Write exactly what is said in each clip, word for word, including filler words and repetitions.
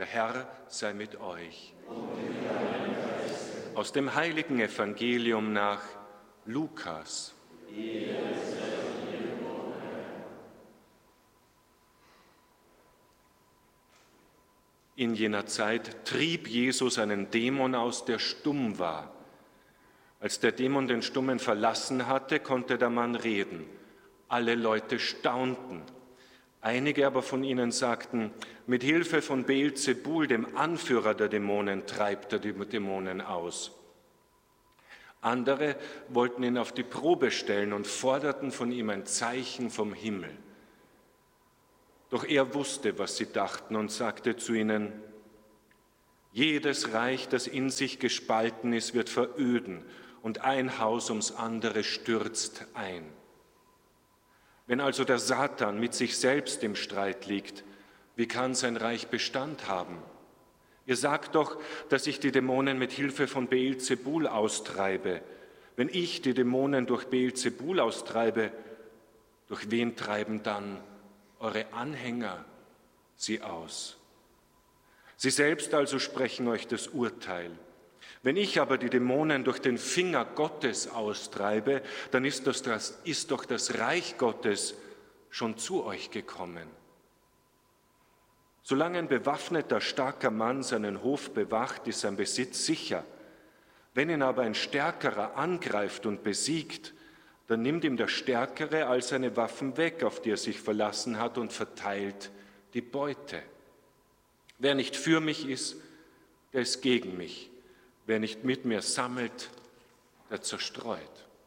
Der Herr sei mit euch. Aus dem heiligen Evangelium nach Lukas. In jener Zeit trieb Jesus einen Dämon aus, der stumm war. Als der Dämon den Stummen verlassen hatte, konnte der Mann reden. Alle Leute staunten. Einige aber von ihnen sagten, mit Hilfe von Beelzebul, dem Anführer der Dämonen, treibt er die Dämonen aus. Andere wollten ihn auf die Probe stellen und forderten von ihm ein Zeichen vom Himmel. Doch er wusste, was sie dachten und sagte zu ihnen, jedes Reich, das in sich gespalten ist, wird veröden und ein Haus ums andere stürzt ein. Wenn also der Satan mit sich selbst im Streit liegt, wie kann sein Reich Bestand haben? Ihr sagt doch, dass ich die Dämonen mit Hilfe von Beelzebul austreibe. Wenn ich die Dämonen durch Beelzebul austreibe, durch wen treiben dann eure Anhänger sie aus? Sie selbst also sprechen euch das Urteil. Wenn ich aber die Dämonen durch den Finger Gottes austreibe, dann ist, das, das, ist doch das Reich Gottes schon zu euch gekommen. Solange ein bewaffneter, starker Mann seinen Hof bewacht, ist sein Besitz sicher. Wenn ihn aber ein Stärkerer angreift und besiegt, dann nimmt ihm der Stärkere all seine Waffen weg, auf die er sich verlassen hat, und verteilt die Beute. Wer nicht für mich ist, der ist gegen mich. Wer nicht mit mir sammelt, der zerstreut.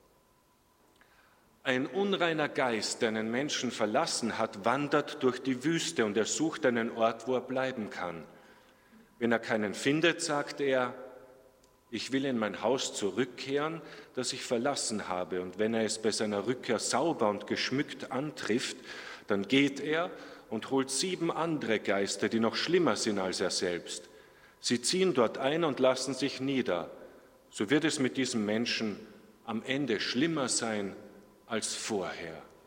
Ein unreiner Geist, der einen Menschen verlassen hat, wandert durch die Wüste und er sucht einen Ort, wo er bleiben kann. Wenn er keinen findet, sagt er, ich will in mein Haus zurückkehren, das ich verlassen habe. Und wenn er es bei seiner Rückkehr sauber und geschmückt antrifft, dann geht er und holt sieben andere Geister, die noch schlimmer sind als er selbst. Sie ziehen dort ein und lassen sich nieder. So wird es mit diesem Menschen am Ende schlimmer sein als vorher.